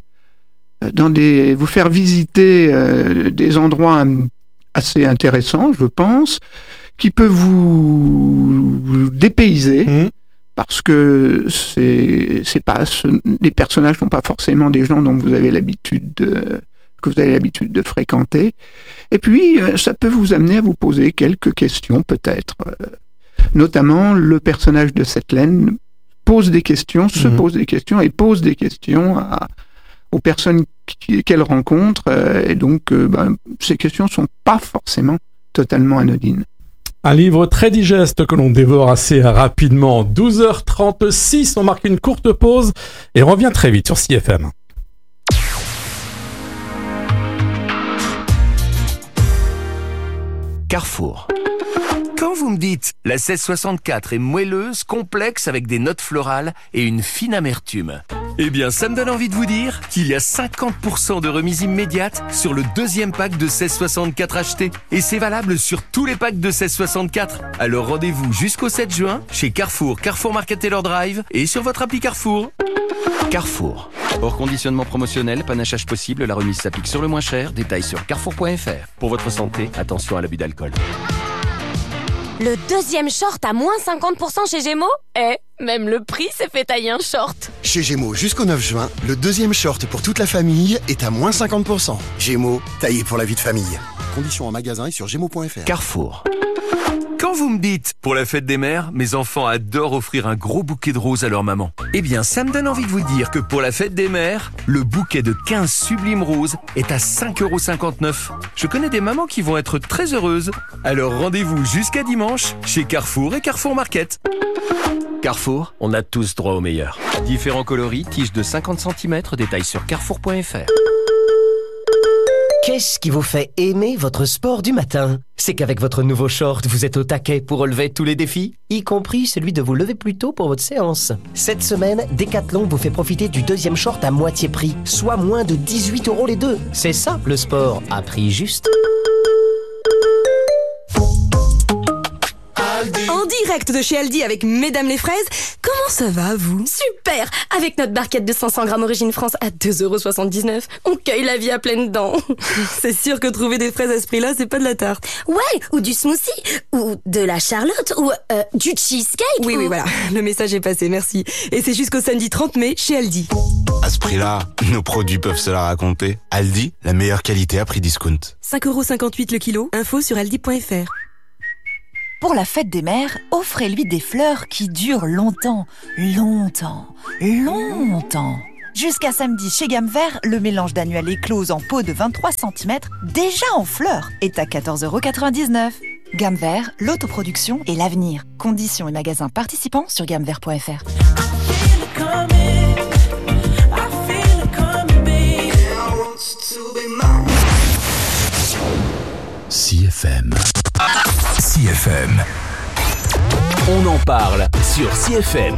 S2: vous faire visiter des endroits assez intéressants, je pense, qui peut vous dépayser, parce que les personnages ne sont pas forcément des gens dont vous avez l'habitude de fréquenter. Et puis, ça peut vous amener à vous poser quelques questions, peut-être. Notamment, le personnage de Setlaine pose des questions, se pose des questions et pose des questions aux personnes qu'elle rencontre. Et donc, ces questions ne sont pas forcément totalement anodines.
S1: Un livre très digeste que l'on dévore assez rapidement. 12h36, on marque une courte pause et on revient très vite sur CFM.
S19: Carrefour. Quand vous me dites la 1664 est moelleuse, complexe avec des notes florales et une fine amertume, eh bien ça me donne envie de vous dire qu'il y a 50% de remise immédiate sur le deuxième pack de 1664 acheté. Et c'est valable sur tous les packs de 1664. Alors rendez-vous jusqu'au 7 juin chez Carrefour, Carrefour Market Taylor Drive et sur votre appli Carrefour. Carrefour. Hors conditionnement promotionnel, panachage possible, la remise s'applique sur le moins cher. Détails sur carrefour.fr. Pour votre santé, attention à l'abus d'alcool.
S21: Le deuxième short à moins 50% chez Gémeaux? Même le prix s'est fait tailler un short.
S12: Chez Gémeaux, jusqu'au 9 juin, le deuxième short pour toute la famille est à moins 50%. Gémeaux, taillé pour la vie de famille. Conditions en magasin et sur gémeaux.fr.
S19: Carrefour. Quand vous me dites, pour la fête des mères, mes enfants adorent offrir un gros bouquet de roses à leur maman. Eh bien, ça me donne envie de vous dire que pour la fête des mères, le bouquet de 15 sublimes roses est à 5,59 €. Je connais des mamans qui vont être très heureuses. Alors rendez-vous jusqu'à dimanche chez Carrefour et Carrefour Market. Carrefour, on a tous droit au meilleur. Différents coloris, tiges de 50 cm, détails sur carrefour.fr.
S3: Qu'est-ce qui vous fait aimer votre sport du matin? C'est qu'avec votre nouveau short, vous êtes au taquet pour relever tous les défis, y compris celui de vous lever plus tôt pour votre séance. Cette semaine, Decathlon vous fait profiter du deuxième short à moitié prix, soit moins de 18 € les deux. C'est ça, le sport, à prix juste.
S20: En direct de chez Aldi avec Mesdames les Fraises, comment ça va vous?
S5: Super! Avec notre barquette de 500 grammes Origine France à 2,79 €, on cueille la vie à pleines dents.
S20: C'est sûr que trouver des fraises à ce prix-là, c'est pas de la tarte.
S5: Ouais, ou du smoothie, ou de la charlotte, ou du cheesecake.
S20: Oui, voilà, le message est passé, merci. Et c'est jusqu'au samedi 30 mai chez Aldi.
S23: À ce prix-là, nos produits peuvent se la raconter. Aldi, la meilleure qualité à prix discount.
S20: 5,58 € le kilo, info sur aldi.fr.
S4: Pour la fête des mères, offrez-lui des fleurs qui durent longtemps. Jusqu'à samedi, chez Gamme Vert, le mélange d'annuel éclose en pot de 23 cm, déjà en fleurs, est à 14,99 €. Gamme Vert, l'autoproduction et l'avenir. Conditions et magasins participants sur gammevert.fr.
S7: CFM.
S19: On en parle sur CFM.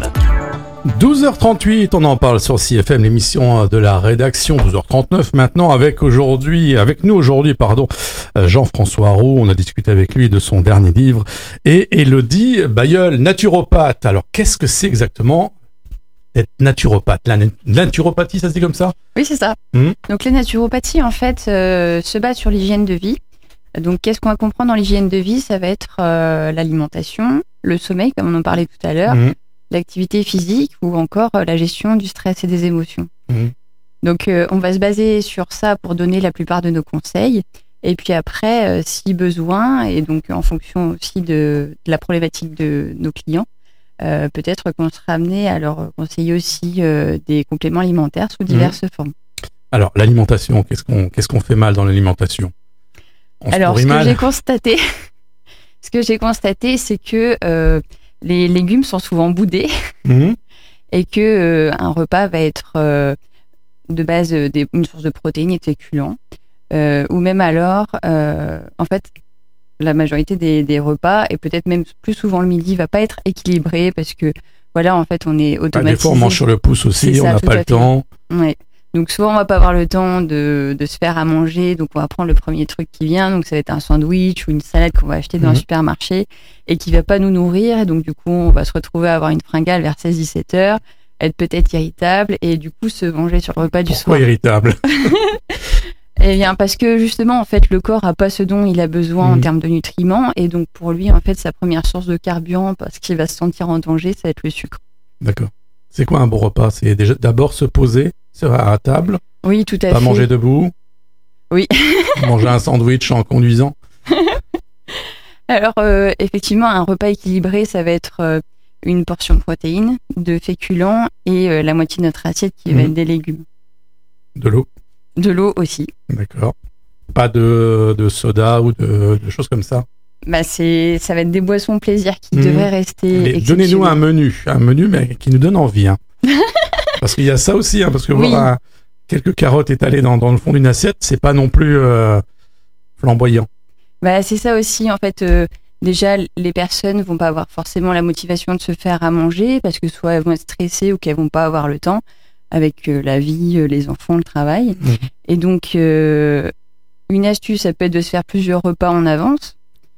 S1: 12h38, on en parle sur CFM, l'émission de la rédaction, 12h39 maintenant, avec nous aujourd'hui, Jean-François Roux. On a discuté avec lui de son dernier livre, et Élodie Bailleul, naturopathe. Alors, qu'est-ce que c'est exactement être naturopathe? La naturopathie, ça se dit comme ça?
S8: Oui, c'est ça. Donc, la naturopathie, en fait, se base sur l'hygiène de vie. Donc, qu'est-ce qu'on va comprendre dans l'hygiène de vie? Ça va être l'alimentation, le sommeil, comme on en parlait tout à l'heure, l'activité physique ou encore la gestion du stress et des émotions. Donc, on va se baser sur ça pour donner la plupart de nos conseils. Et puis après, si besoin, et donc en fonction aussi de la problématique de nos clients, peut-être qu'on sera amené à leur conseiller aussi des compléments alimentaires sous diverses formes. Alors,
S1: l'alimentation, qu'est-ce qu'on fait mal dans l'alimentation?
S8: Alors, ce que j'ai constaté, c'est que les légumes sont souvent boudés et que un repas va être de base une source de protéines et de féculents, ou même alors, en fait, la majorité des repas, et peut-être même plus souvent le midi, va pas être équilibré parce que, voilà, en fait, on est automatisé.
S1: Des fois, on mange sur le pouce aussi, on n'a pas le temps.
S8: Ouais. Donc souvent on va pas avoir le temps de se faire à manger, donc on va prendre le premier truc qui vient, donc ça va être un sandwich ou une salade qu'on va acheter dans un supermarché et qui va pas nous nourrir, et donc du coup on va se retrouver à avoir une fringale vers 16-17 heures, être peut-être irritable et du coup se venger sur le repas du soir.
S1: Pourquoi irritable?
S8: Eh bien parce que justement en fait le corps a pas ce dont il a besoin en termes de nutriments, et donc pour lui en fait sa première source de carburant, parce qu'il va se sentir en danger, ça va être le sucre.
S1: D'accord. C'est quoi un bon repas? C'est déjà d'abord se poser à table.
S8: Oui, tout à fait.
S1: Pas manger debout.
S8: Oui.
S1: Manger un sandwich en conduisant.
S8: Alors, effectivement, un repas équilibré, ça va être une portion de protéines, de féculents et la moitié de notre assiette qui va être des légumes.
S1: De l'eau? De l'eau aussi. D'accord. Pas de soda ou de choses comme ça?
S8: Bah ça va être des boissons plaisir qui devraient rester.
S1: Donnez-nous un menu mais qui nous donne envie. Hein. Parce qu'il y a ça aussi, parce que voir quelques carottes étalées dans le fond d'une assiette, c'est pas non plus flamboyant.
S8: Bah c'est ça aussi, en fait. Déjà, les personnes vont pas avoir forcément la motivation de se faire à manger parce que soit elles vont être stressées ou qu'elles vont pas avoir le temps avec la vie, les enfants, le travail. Et donc, une astuce, ça peut être de se faire plusieurs repas en avance.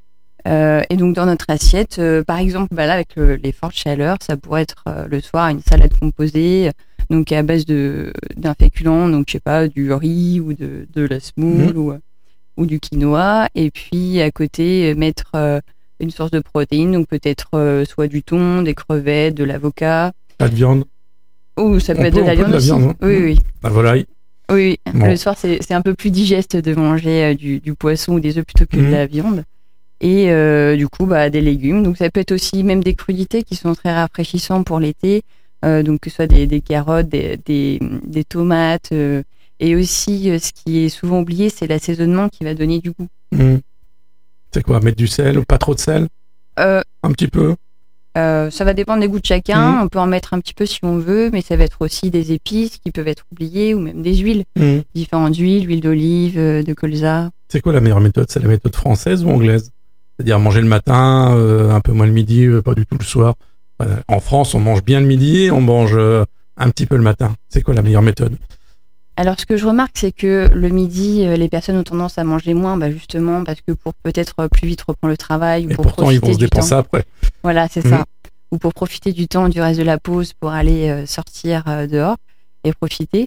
S8: Et donc dans notre assiette, par exemple, là avec les fortes chaleurs, ça pourrait être le soir une salade composée, donc à base d'un féculent, donc je sais pas, du riz ou de la semoule ou du quinoa, et puis à côté mettre une source de protéines, donc peut-être soit du thon, des crevettes, de l'avocat.
S1: Pas de viande.
S8: Ou ça peut être de la viande aussi. Oui.
S1: La volaille.
S8: Oui. Bon. Le soir c'est un peu plus digeste de manger du poisson ou des œufs plutôt que de la viande. Et du coup, des légumes. Donc, ça peut être aussi même des crudités qui sont très rafraîchissants pour l'été. Donc, que ce soit des carottes, des tomates. Et aussi, ce qui est souvent oublié, c'est l'assaisonnement qui va donner du goût.
S1: C'est quoi? Mettre du sel ou pas trop de sel? Un petit peu?
S8: Ça va dépendre des goûts de chacun. On peut en mettre un petit peu si on veut, mais ça va être aussi des épices qui peuvent être oubliées, ou même des huiles. Différentes huiles, huile d'olive, de colza.
S1: C'est quoi la meilleure méthode? C'est la méthode française ou anglaise? C'est-à-dire manger le matin, un peu moins le midi, pas du tout le soir. En France, on mange bien le midi, on mange un petit peu le matin. C'est quoi la meilleure méthode?
S8: Alors, ce que je remarque, c'est que le midi, les personnes ont tendance à manger moins, justement, parce que pour peut-être plus vite reprendre le travail.
S1: Et pourtant, ils vont se dépenser après.
S8: Voilà, c'est ça. Ou pour profiter du temps du reste de la pause pour aller sortir dehors et profiter.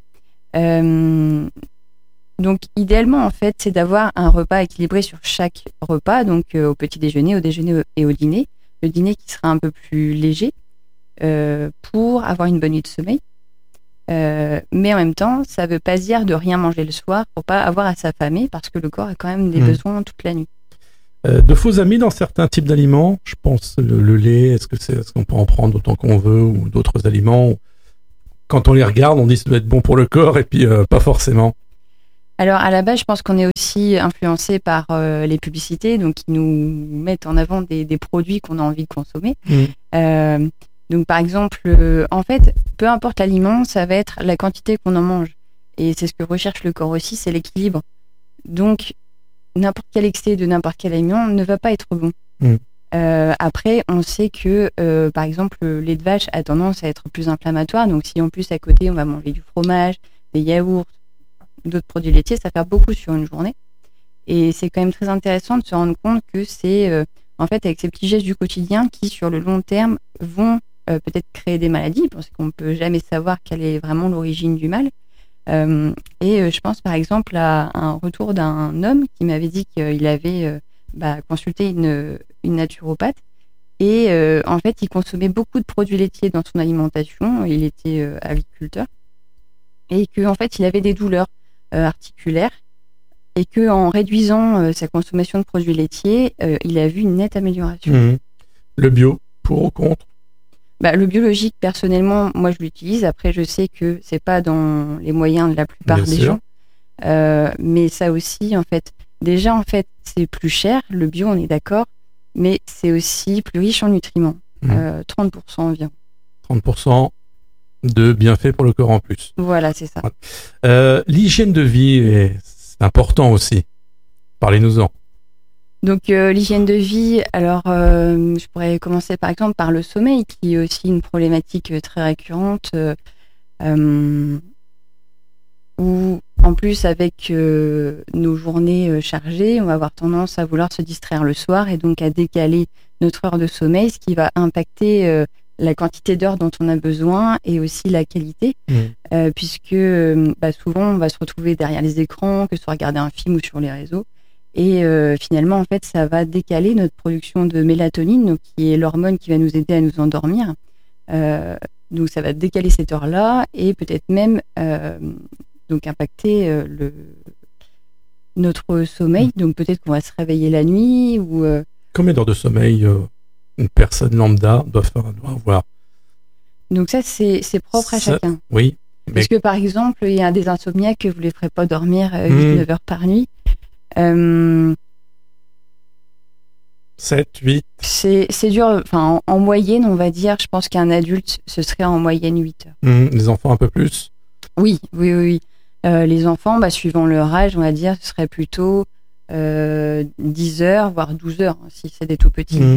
S8: Donc, idéalement, en fait, c'est d'avoir un repas équilibré sur chaque repas, donc au petit déjeuner, au déjeuner et au dîner. Le dîner qui sera un peu plus léger pour avoir une bonne nuit de sommeil. Mais en même temps, ça ne veut pas dire de rien manger le soir pour pas avoir à s'affamer, parce que le corps a quand même des besoins toute la nuit.
S1: de faux amis dans certains types d'aliments. Je pense le lait, est-ce qu'on peut en prendre autant qu'on veut, ou d'autres aliments. Quand on les regarde, on dit que ça doit être bon pour le corps, et puis pas forcément.
S8: Alors à la base, je pense qu'on est aussi influencé par les publicités, donc qui nous mettent en avant des produits qu'on a envie de consommer. Donc par exemple, en fait, peu importe l'aliment, ça va être la quantité qu'on en mange. Et c'est ce que recherche le corps aussi, c'est l'équilibre. Donc n'importe quel excès de n'importe quel aliment ne va pas être bon. Après, on sait que, par exemple, le lait de vache a tendance à être plus inflammatoire. Donc si en plus à côté, on va manger du fromage, des yaourts, d'autres produits laitiers, ça fait beaucoup sur une journée. Et c'est quand même très intéressant de se rendre compte que c'est, en fait, avec ces petits gestes du quotidien qui, sur le long terme, vont peut-être créer des maladies, parce qu'on ne peut jamais savoir quelle est vraiment l'origine du mal. Et je pense par exemple à un retour d'un homme qui m'avait dit qu'il avait consulté une naturopathe, et en fait il consommait beaucoup de produits laitiers dans son alimentation. Il était aviculteur, et qu'en fait il avait des douleurs articulaires, et qu'en réduisant sa consommation de produits laitiers, il a vu une nette amélioration.
S1: Le bio, pour ou contre?
S8: Le biologique, personnellement, moi je l'utilise. Après, je sais que c'est pas dans les moyens de la plupart des gens. Mais ça aussi, en fait, déjà, c'est plus cher. Le bio, on est d'accord. Mais c'est aussi plus riche en nutriments. 30% environ. 30%
S1: de bienfaits pour le corps en plus.
S8: Voilà, c'est ça.
S1: L'hygiène de vie, c'est important aussi. Parlez-nous-en.
S8: Donc l'hygiène de vie, alors je pourrais commencer par exemple par le sommeil, qui est aussi une problématique très récurrente, où en plus avec nos journées chargées, on va avoir tendance à vouloir se distraire le soir, et donc à décaler notre heure de sommeil, ce qui va impacter la quantité d'heures dont on a besoin, et aussi la qualité, puisque souvent on va se retrouver derrière les écrans, que ce soit regarder un film ou sur les réseaux. Et finalement, en fait, ça va décaler notre production de mélatonine, donc, qui est l'hormone qui va nous aider à nous endormir. Donc, ça va décaler cette heure-là, et peut-être même donc impacter notre sommeil. Donc, peut-être qu'on va se réveiller la nuit. Ou
S1: combien d'heures de sommeil une personne lambda doit avoir? Donc,
S8: ça, c'est propre à chacun.
S1: Oui.
S8: Parce que, par exemple, il y a des insomniaques, vous ne les ferez pas dormir 8-9 heures par nuit.
S1: 7, 8.
S8: C'est dur. Enfin, en moyenne, on va dire, je pense qu'un adulte, ce serait en moyenne 8 heures.
S1: Les enfants, un peu plus?
S8: Oui. Les enfants, suivant leur âge, on va dire, ce serait plutôt 10 heures, voire 12 heures, si c'est des tout petits.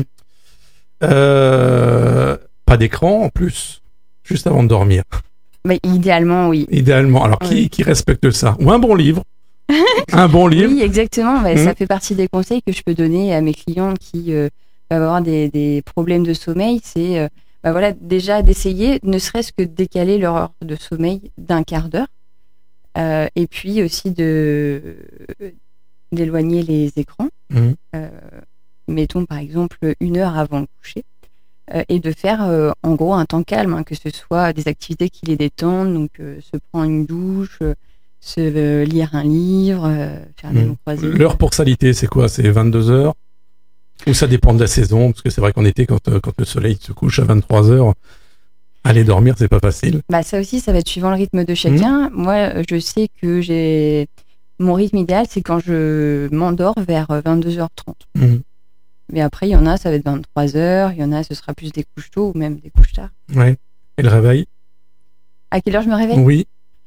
S1: Pas d'écran, en plus, juste avant de dormir.
S8: Idéalement, oui.
S1: Idéalement. Alors, qui respecte ça? Ou un bon livre? Un bon livre.
S8: Oui, exactement. Ça fait partie des conseils que je peux donner à mes clients qui peuvent avoir des problèmes de sommeil. C'est déjà d'essayer, ne serait-ce que de décaler leur heure de sommeil d'1 quart d'heure. Et puis aussi d'éloigner les écrans. Mettons par exemple 1 heure avant le coucher. Et de faire en gros un temps calme, que ce soit des activités qui les détendent, donc se prendre une douche, se lire un livre, faire des longs croisés.
S1: L'heure pour s'aliter, c'est quoi? C'est 22 heures? Ou ça dépend de la saison? Parce que c'est vrai qu'en été, quand le soleil se couche à 23 heures, aller dormir, c'est pas facile.
S8: Ça aussi, ça va être suivant le rythme de chacun. Moi, je sais que mon rythme idéal, c'est quand je m'endors vers 22h30. Mais après, il y en a, ça va être 23h, il y en a, ce sera plus des couches tôt ou même des couches tard.
S1: Ouais. Et le réveil?
S8: À quelle heure je me réveille?
S1: Oui.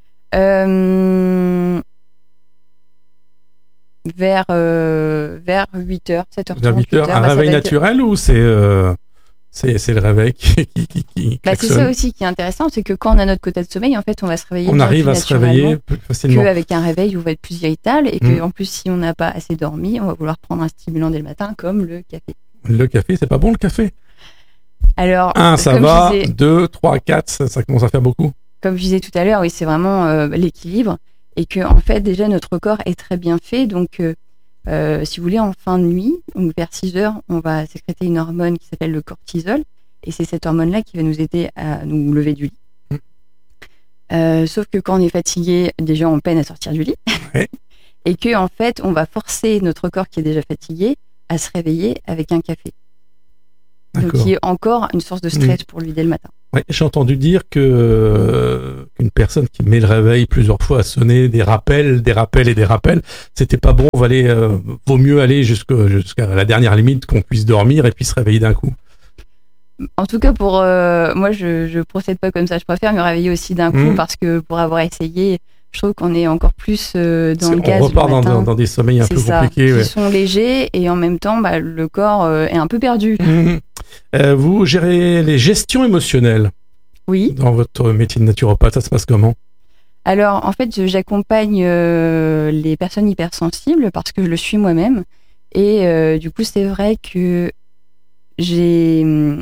S8: Vers 8h, 7h30.
S1: Vers 8h, un réveil naturel ou c'est le réveil qui
S8: c'est ça aussi qui est intéressant, c'est que quand on a notre quota de sommeil, en fait, on va se réveiller.
S1: On arrive à se réveiller plus facilement.
S8: Qu'avec un réveil où on va être plus irritable, et qu'en plus, si on n'a pas assez dormi, on va vouloir prendre un stimulant dès le matin, comme le café.
S1: Le café, c'est pas bon le café?
S8: Alors,
S1: 1, ça va. 2, 3, 4, ça commence à faire beaucoup.
S8: Comme je disais tout à l'heure, oui, c'est vraiment l'équilibre, et que en fait déjà notre corps est très bien fait. Donc, si vous voulez, en fin de nuit, donc vers 6 heures, on va sécréter une hormone qui s'appelle le cortisol, et c'est cette hormone-là qui va nous aider à nous lever du lit. Sauf que quand on est fatigué, déjà on peine à sortir du lit, et que en fait, on va forcer notre corps qui est déjà fatigué à se réveiller avec un café.
S1: D'accord.
S8: Donc, qui est encore une source de stress pour lui dès le matin.
S1: Ouais, j'ai entendu dire qu'une personne qui met le réveil plusieurs fois à sonner, des rappels, c'était pas bon. Vaut mieux aller jusqu'à la dernière limite qu'on puisse dormir et puis se réveiller d'un coup.
S8: En tout cas, pour moi, je procède pas comme ça. Je préfère me réveiller aussi d'un coup parce que pour avoir essayé, je trouve qu'on est encore plus dans le gaz.
S1: On repart dans des sommeils un peu compliqués.
S8: Qui sont légers et en même temps, le corps est un peu perdu.
S1: Vous gérez les gestions émotionnelles.
S8: Oui.
S1: Dans votre métier de naturopathe, ça se passe comment ?
S8: Alors, en fait, j'accompagne les personnes hypersensibles parce que je le suis moi-même. Et du coup, c'est vrai que je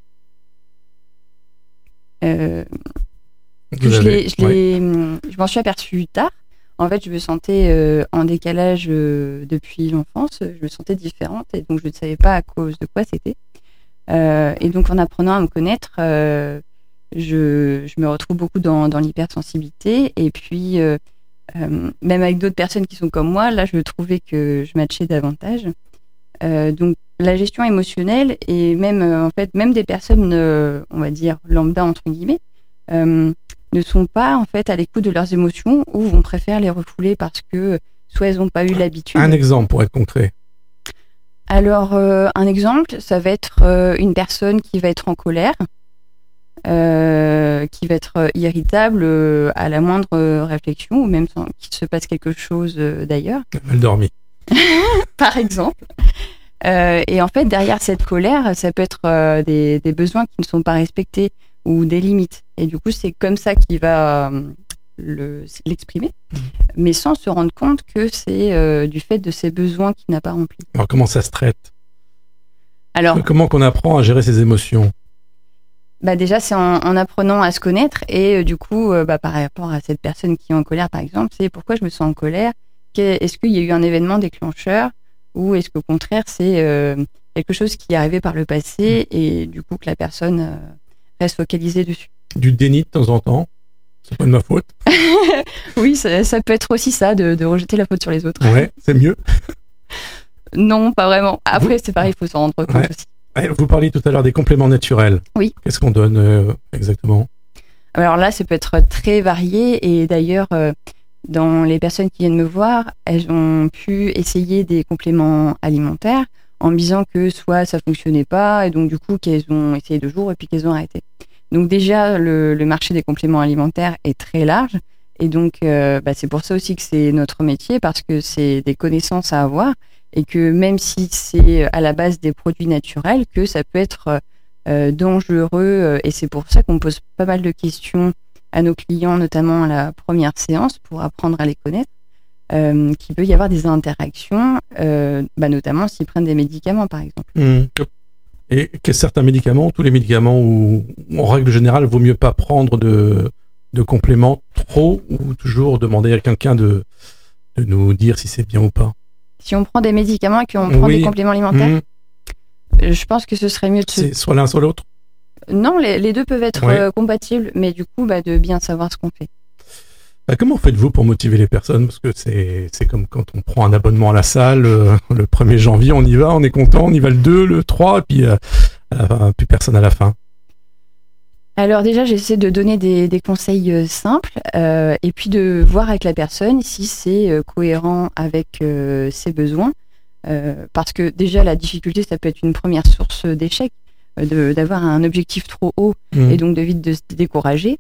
S8: m'en suis aperçue tard. En fait, je me sentais en décalage depuis l'enfance. Je me sentais différente et donc je ne savais pas à cause de quoi c'était. Et donc, en apprenant à me connaître, je me retrouve beaucoup dans l'hypersensibilité. Et puis, même avec d'autres personnes qui sont comme moi, là, je trouvais que je matchais davantage. Donc, la gestion émotionnelle et même, en fait, même des personnes, on va dire, lambda, entre guillemets, ne sont pas, en fait, à l'écoute de leurs émotions ou vont préférer les refouler parce que soit elles n'ont pas eu l'habitude.
S1: Un exemple pour être concret.
S8: Alors, un exemple, ça va être une personne qui va être en colère, qui va être irritable à la moindre réflexion ou même sans qu'il se passe quelque chose d'ailleurs.
S1: Mal dormi.
S8: Par exemple. Et en fait, derrière cette colère, ça peut être des besoins qui ne sont pas respectés ou des limites. Et du coup, c'est comme ça qu'il va l'exprimer, mais sans se rendre compte que c'est du fait de ses besoins qu'il n'a pas remplis.
S1: Alors, comment ça se traite ?
S8: Alors,
S1: comment qu'on apprend à gérer ses émotions ?
S8: Déjà, c'est en apprenant à se connaître et du coup, par rapport à cette personne qui est en colère, par exemple, c'est pourquoi je me sens en colère. Est-ce qu'il y a eu un événement déclencheur ou est-ce qu'au contraire, c'est quelque chose qui est arrivé par le passé et du coup que la personne reste focalisée dessus.
S1: Du déni de temps en temps, c'est pas de ma faute.
S8: Oui, ça peut être aussi ça, de rejeter la faute sur les autres.
S1: Ouais, c'est mieux.
S8: Non, pas vraiment. Après, c'est pareil, il faut s'en rendre compte aussi.
S1: Vous parliez tout à l'heure des compléments naturels.
S8: Oui.
S1: Qu'est-ce qu'on donne exactement ?
S8: Alors là, ça peut être très varié et d'ailleurs, dans les personnes qui viennent me voir, elles ont pu essayer des compléments alimentaires en me disant que soit ça fonctionnait pas et donc du coup qu'elles ont essayé 2 jours et puis qu'elles ont arrêté. Donc déjà, le marché des compléments alimentaires est très large et donc c'est pour ça aussi que c'est notre métier parce que c'est des connaissances à avoir et que même si c'est à la base des produits naturels, que ça peut être dangereux et c'est pour ça qu'on pose pas mal de questions à nos clients, notamment à la première séance, pour apprendre à les connaître, qu'il peut y avoir des interactions, notamment s'ils prennent des médicaments, par exemple.
S1: Et que certains médicaments, tous les médicaments, où en règle générale, vaut mieux pas prendre de compléments trop ou toujours demander à quelqu'un de nous dire si c'est bien ou pas.
S8: Si on prend des médicaments et qu'on prend des compléments alimentaires, je pense que ce serait mieux de
S1: C'est soit l'un, soit l'autre.
S8: Non, les deux peuvent être compatibles, mais du coup, de bien savoir ce qu'on fait.
S1: Comment faites-vous pour motiver les personnes ? Parce que c'est comme quand on prend un abonnement à la salle, le 1er janvier, on y va, on est content, on y va le 2, le 3, et puis plus personne à la fin.
S8: Alors déjà, j'essaie de donner des conseils simples, et puis de voir avec la personne si c'est cohérent avec ses besoins. Parce que déjà, la difficulté, ça peut être une première source d'échec. D'avoir un objectif trop haut et donc de vite de se décourager.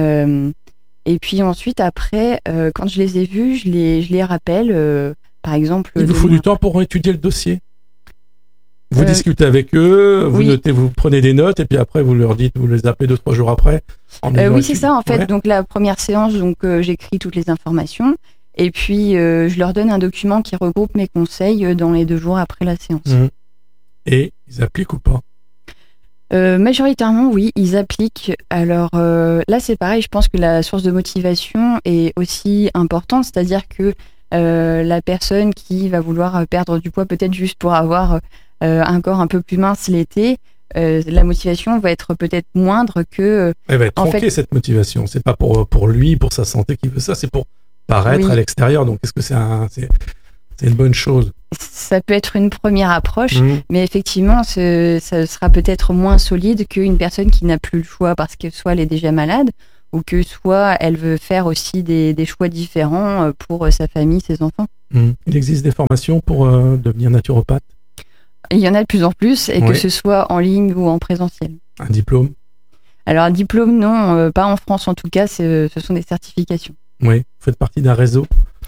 S8: Et puis ensuite, après, quand je les ai vus, je les rappelle, par exemple...
S1: Il vous faut du temps pour étudier le dossier ? Vous discutez avec eux, vous notez, vous prenez des notes et puis après vous leur dites, vous les appelez 2-3 jours après.
S8: Oui, c'est ça en fait. Donc la première séance, j'écris toutes les informations et puis je leur donne un document qui regroupe mes conseils dans les 2 jours après la séance.
S1: Et ils appliquent ou pas ?
S8: Majoritairement, oui, ils appliquent. Alors là, c'est pareil, je pense que la source de motivation est aussi importante, c'est-à-dire que la personne qui va vouloir perdre du poids peut-être juste pour avoir un corps un peu plus mince l'été, la motivation va être peut-être moindre que...
S1: Elle va être tronquée, cette motivation. C'est pas pour lui, pour sa santé qu'il veut ça, c'est pour paraître à l'extérieur. Donc, est-ce que c'est une bonne chose ?
S8: Ça peut être une première approche, mais effectivement, ça sera peut-être moins solide qu'une personne qui n'a plus le choix parce que soit elle est déjà malade, ou que soit elle veut faire aussi des choix différents pour sa famille, ses enfants.
S1: Il existe des formations pour devenir naturopathe?
S8: Il y en a de plus en plus, et que ce soit en ligne ou en présentiel.
S1: Un diplôme?
S8: Alors un diplôme, non, pas en France en tout cas, ce sont des certifications.
S1: Oui, vous faites partie d'un réseau?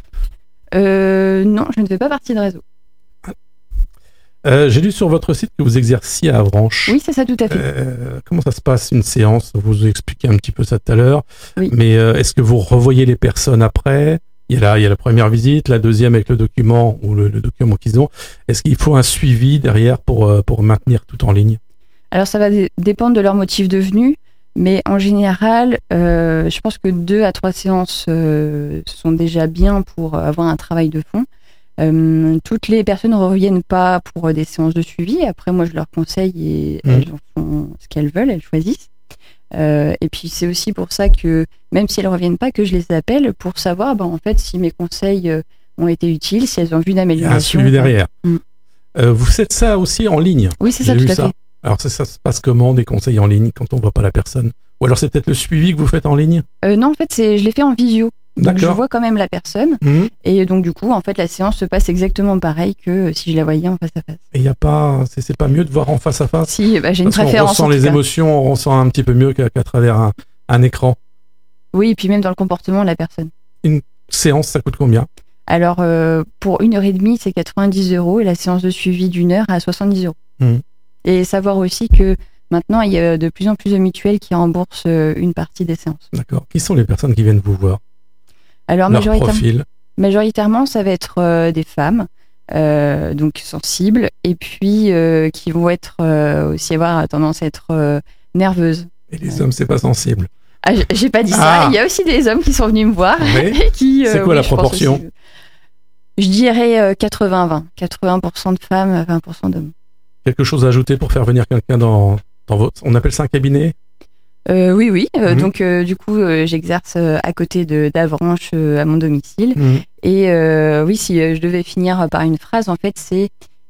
S8: Non, je ne fais pas partie de réseau.
S1: J'ai lu sur votre site que vous exerciez à Avranches.
S8: Oui, c'est ça, tout à fait.
S1: Comment ça se passe, une séance? Vous expliquez un petit peu ça tout à l'heure.
S8: Oui.
S1: Mais est-ce que vous revoyez les personnes après? Il y a la première visite, la deuxième avec le document ou le document qu'ils ont. Est-ce qu'il faut un suivi derrière pour maintenir tout en ligne?
S8: Alors ça va dépendre de leur motif de venue, mais en général, je pense que 2 à 3 séances sont déjà bien pour avoir un travail de fond. Toutes les personnes ne reviennent pas pour des séances de suivi. Après, moi, je leur conseille et elles en font ce qu'elles veulent, elles choisissent. Et puis, c'est aussi pour ça que, même si elles ne reviennent pas, que je les appelle pour savoir, en fait, si mes conseils ont été utiles, si elles ont vu une amélioration.
S1: Il y a un suivi derrière. Vous faites ça aussi en ligne?
S8: Oui, c'est ça, tout à fait.
S1: Alors, ça se passe comment, des conseils en ligne, quand on ne voit pas la personne? Ou alors, c'est peut-être le suivi que vous faites en ligne?
S8: Non, en fait, je l'ai fait en visio. Donc, je
S1: D'accord.
S8: vois quand même la personne. Et donc, du coup, en fait, la séance se passe exactement pareil que si je la voyais en face à face.
S1: Et il n'y a pas, c'est pas mieux de voir en face à face?
S8: Si, j'ai une préférence.
S1: On ressent les émotions, on ressent un petit peu mieux qu'à travers un écran.
S8: Oui, et puis même dans le comportement de la personne.
S1: Une séance, ça coûte combien?
S8: Alors, pour 1h30, c'est 90 € et la séance de suivi d'1 heure à 70 €. Et savoir aussi que maintenant, il y a de plus en plus de mutuelles qui remboursent une partie des séances.
S1: D'accord. Qui sont les personnes qui viennent vous voir?
S8: Alors,
S1: leur profil?
S8: Majoritairement, ça va être des femmes, donc sensibles, et puis qui vont être aussi avoir tendance à être nerveuses.
S1: Et les hommes, c'est pas sensible?
S8: Ah, j'ai pas dit ça. Il y a aussi des hommes qui sont venus me voir.
S1: Oui. C'est quoi la proportion?
S8: Je dirais 80-20. 80% de femmes, 20% d'hommes.
S1: Quelque chose à ajouter pour faire venir quelqu'un dans votre... On appelle ça un cabinet?
S8: Oui. Donc, du coup, j'exerce à côté d'Avranches à mon domicile. Et oui, si je devais finir par une phrase, en fait, c'est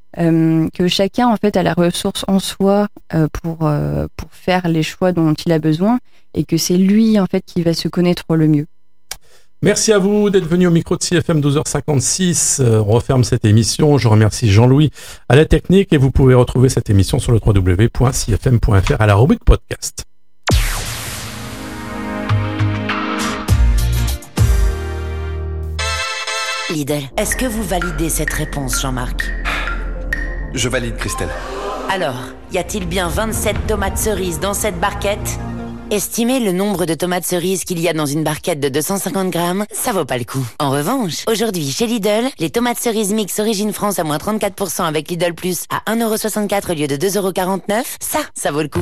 S8: que chacun, en fait, a la ressource en soi pour faire les choix dont il a besoin et que c'est lui, en fait, qui va se connaître le mieux.
S1: Merci à vous d'être venu au micro de CFM 12h56. On referme cette émission. Je remercie Jean-Louis à la technique et vous pouvez retrouver cette émission sur le www.cfm.fr à la rubrique podcast.
S22: Lidl, est-ce que vous validez cette réponse, Jean-Marc?
S23: Je valide, Christelle.
S22: Alors, y a-t-il bien 27 tomates cerises dans cette barquette? Estimez le nombre de tomates cerises qu'il y a dans une barquette de 250 grammes, ça vaut pas le coup. En revanche, aujourd'hui chez Lidl, les tomates cerises mix Origine France à moins 34% avec Lidl Plus à 1,64 € au lieu de 2,49 €, ça vaut le coup.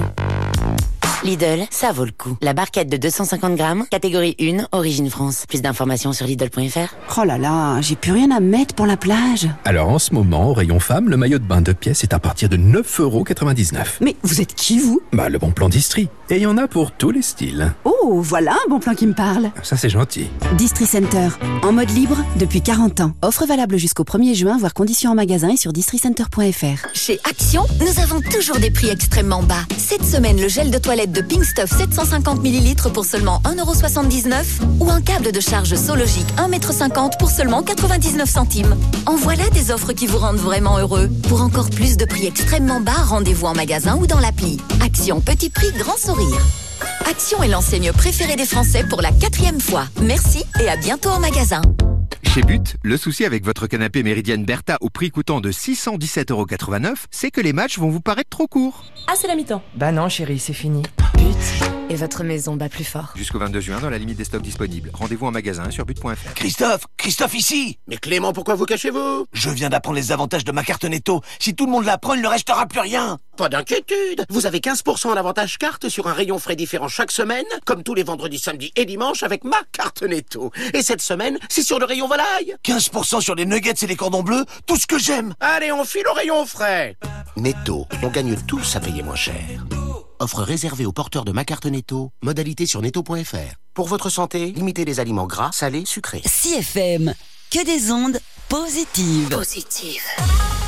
S22: Lidl, ça vaut le coup. La barquette de 250 grammes, catégorie 1, Origine France. Plus d'informations sur Lidl.fr.
S14: Oh là là, j'ai plus rien à mettre pour la plage.
S16: Alors en ce moment, au rayon femme, le maillot de bain 2 pièces est à partir de 9,99 €.
S14: Mais vous êtes qui, vous?
S16: Le bon plan d'Istrie. Et il y en a pour tous les styles.
S14: Oh, voilà un bon plan qui me parle.
S16: Ça, c'est gentil.
S14: Distri Center, en mode libre depuis 40 ans. Offre valable jusqu'au 1er juin, voire conditions en magasin et sur districenter.fr.
S9: Chez Action, nous avons toujours des prix extrêmement bas. Cette semaine, le gel de toilette de Pink Stuff 750 ml pour seulement 1,79 € ou un câble de charge Sologic 1,50 m pour seulement 99 centimes. En voilà des offres qui vous rendent vraiment heureux. Pour encore plus de prix extrêmement bas, rendez-vous en magasin ou dans l'appli. Action, petit prix, grand sourire. Action est l'enseigne préférée des Français pour la 4e fois. Merci et à bientôt en magasin.
S18: Chez But, le souci avec votre canapé Méridienne Bertha au prix coûtant de 617,89 €, c'est que les matchs vont vous paraître trop courts.
S20: Ah, c'est la mi-temps.
S10: Bah non, chérie, c'est fini.
S21: But, et votre maison bat plus fort.
S18: Jusqu'au 22 juin, dans la limite des stocks disponibles. Rendez-vous en magasin sur but.fr.
S11: Christophe ici. Mais Clément, pourquoi vous cachez-vous? Je viens d'apprendre les avantages de ma carte Netto. Si tout le monde l'apprend, il ne restera plus rien. Pas d'inquiétude. Vous avez 15% d'avantage carte sur un rayon frais différent chaque semaine, comme tous les vendredis, samedis et dimanches avec ma carte Netto. Et cette semaine, c'est sur le rayon volaille. 15% sur les nuggets et les cordons bleus, tout ce que j'aime. Allez, on file au rayon frais. Netto, on gagne tous à payer moins cher. Offre réservée aux porteurs de ma carte Netto. Modalité sur netto.fr. Pour votre santé, limitez les aliments gras, salés, sucrés.
S14: CFM, que des ondes
S6: positive.